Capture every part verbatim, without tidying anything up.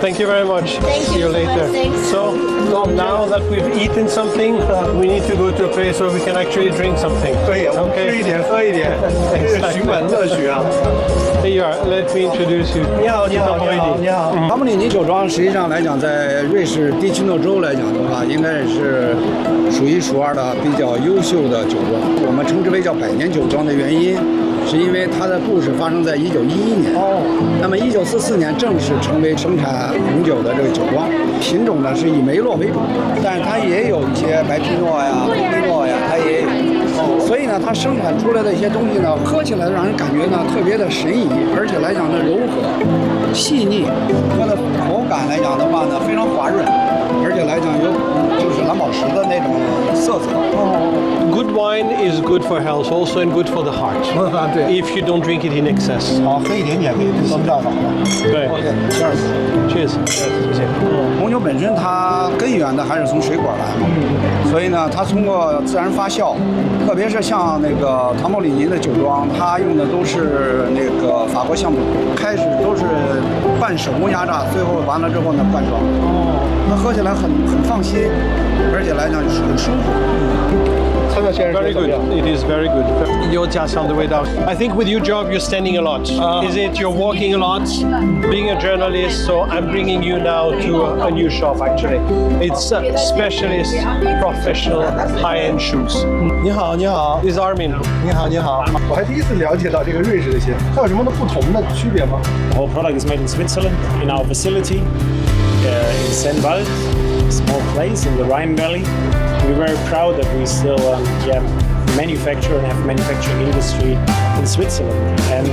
Thank you very much. Thank See you you so later. much. Thanks. So now that we've eaten something, we need to go to a place where we can actually drink something. 可以，我们吃一 Okay. 点，喝一点，这是寻本乐趣啊！ Here you are. Let me introduce you. 你好，你好，你好，你好。 卡姆里尼酒庄实际上来讲，在瑞士蒂奇诺州来讲的话，应该是数一数二的比较优秀的酒庄。我们称之为叫百年酒庄的原因，是因为它的故事发生在一九一一年。哦。那么一九四四年正式成为生产红酒的这个酒庄，品种呢是以梅洛为主，但是它也有一些白皮诺呀、红皮诺呀，它也有。所以呢，它生产出来的一些东西呢，喝起来让人感觉呢特别的神怡，而且来讲呢柔和、细腻，它的口感来讲的话呢非常滑润，而且来讲有就是蓝宝石的那种色泽。 Good wine is good for health also and good for the heart. 对， If you don't drink it in excess. 好，喝一点点可以对心脏好。 对 OK， cheers。 Cheers. 谢谢。 红酒本身它根源的还是从水果来嘛，所以呢，它通过自然发酵，特别是像那个唐莫里尼的酒庄，它用的都是那个法国橡木，开始都是半手工压榨，最后完了之后呢灌装。哦，那喝起来很很放心，而且来讲就是很舒服。 Very good. It is very good. 有家乡的味道. I think with your job, you're standing a lot. Is it you're walking a lot? Being a journalist, so I'm bringing you now to a, a new shop. Actually, it's uh, specialist, professional, high-end shoes. 你好，你好， This is Armin. 你好，你好。我还第一次了解到这个瑞士的鞋，它有什么的不同的区别吗？ The whole product is made in Switzerland, in our facility, uh, in Sennwald, a small place in the Rhine Valley. We're very proud that we still um, yeah, manufacture and have manufacturing industry in Switzerland. And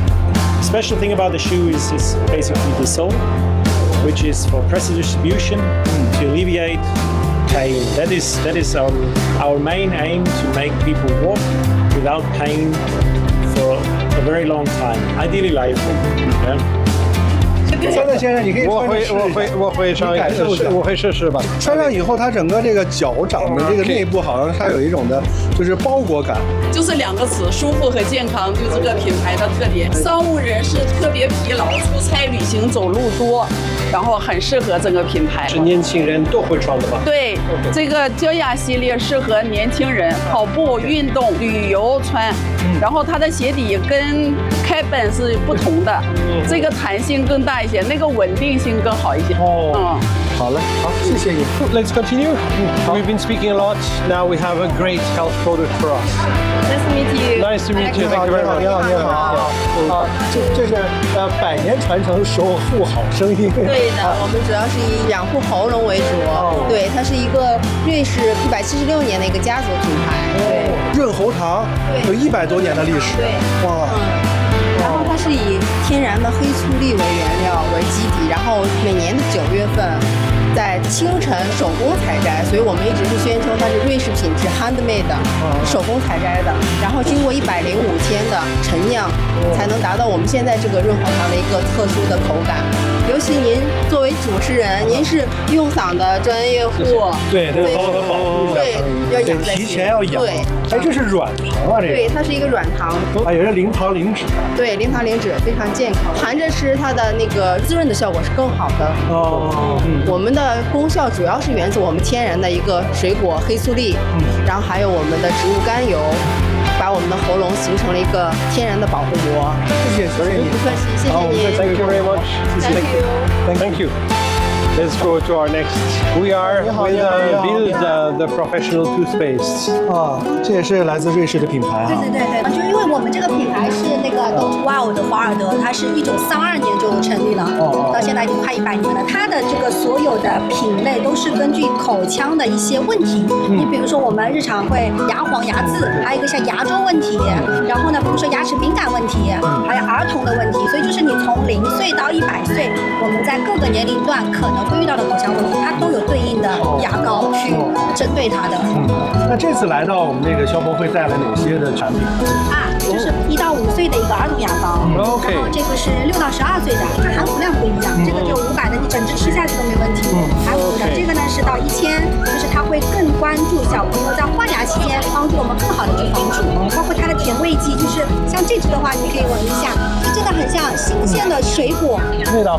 the special thing about the shoe is, is basically the sole, which is for pressure distribution to alleviate pain. That is that is um, our main aim, to make people walk without pain for a very long time, ideally lifelong. Yeah? 三代先生，你可以我会穿着试我会一下， 我会尝你感受一下。 我会试试吧。 穿上以后，它整个这个脚掌的这个内部好像它有一种的，就是包裹感。 就是两个词，舒服和健康，就这个品牌的特点。商务人士特别疲劳，出差旅行走路多，然后很适合这个品牌。 是年轻人都会穿的吧？ 对，这个焦雅系列适合年轻人跑步、运动、旅游穿。然后它的鞋底跟开本是不同的，这个弹性更大一些，那个稳定性更好一些。 哦， 嗯。 好嘞，好，谢谢你。 Let's continue. We've been speaking a lot. Now we have a great health product for us. Nice to meet you. Nice to meet 你 you. 好， Thank 你 you very 好， much. 你好，你好，啊，这这是呃百年传承守护好声音。 对的，我们主要是以养护喉咙为主。对，它是一个瑞士一百七十六年的一个家族品牌。对， 润喉糖有一百多年的历史。 对， 哇。 然后它是以天然的黑醋栗为原料为基底，然后每年的九月份在清晨手工采摘，所以我们一直是宣称它是瑞士品质 handmade 的，手工采摘的，然后经过一百零五天的陈酿，才能达到我们现在这个润喉糖的一个特殊的口感。尤其您作为主持人，您是用嗓的专业户， 对，这个好好保护一下， 对，要养在提前要养。 对， 哎，这是软糖啊，这个。 对，它是一个软糖。 啊，也是零糖零脂。 对，零糖零脂，非常健康。含着吃，它的那个滋润的效果是更好的。 哦，嗯， 我们的功效主要是源自我们天然的一个水果黑醋栗，嗯，然后还有我们的植物甘油，把我们的喉咙形成了一个天然的保护膜。 谢谢，谢谢你。 不客气，谢谢您。 Thank you very much. Thank you. Thank you. Let's go to our next. We are with uh, Bild, uh, the professional toothpaste. 啊，这也是来自瑞士的品牌啊。 对对对，就因为我们这个品牌是那个 Doctor Wow 的华尔德，它是一九三二年就成立了，到现在已经快一百年了。它的这个所有的品类都是根据口腔的一些问题，你比如说我们日常会牙黄、牙渍，还有一个像牙周问题，然后呢，比如说牙齿敏感问题，还有儿童的问题，所以就是你从零岁到一百岁，我们在各个年龄段可能会遇到的口腔问题，它都有对应的牙膏去针对它的。 嗯，那这次来到我们这个消博会带来哪些的产品？ 啊，就是一到五岁的一个儿童牙膏，然后这个是六到十二岁的，它含服量不一样，这个就五百的，你整只吃下去都没问题。含服的这个呢是到一千，就是它会更关注小朋友在换牙期间，帮助我们更好的去防蛀，包括它的甜味剂，就是像这支的话，你可以闻一下，就真的很像新鲜的水果。 味道